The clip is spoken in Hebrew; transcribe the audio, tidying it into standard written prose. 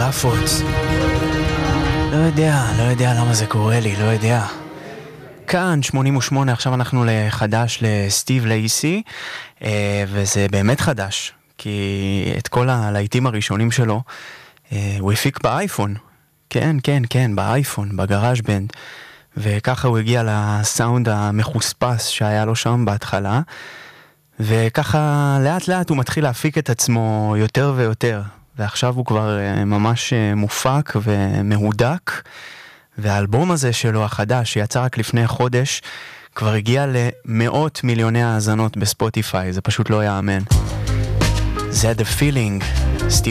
כאפות. לא יודע למה זה קורה לי, לא יודע. כאן 88, עכשיו אנחנו לחדש לסטיב לייסי, וזה באמת חדש, כי את כל הלהיטים הראשונים שלו הוא הפיק באייפון. כן, באייפון, בגראז' בנד. וככה הוא הגיע לסאונד המחוספס שהיה לו שם בהתחלה, וככה לאט לאט הוא מתחיל להפיק את עצמו יותר ויותר, ועכשיו הוא כבר ממש מופק ומהודק, והאלבום הזה שלו החדש שיצא רק לפני חודש כבר הגיע למאות מיליוני האזנות בספוטיפיי, זה פשוט לא יאמן. זה The Feeling,